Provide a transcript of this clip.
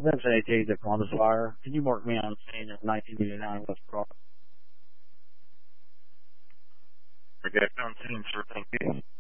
Vincent AT, the Columbus Fire. Can you mark me on scene in 1989 West Broad? Okay, on scene, sure, thank you.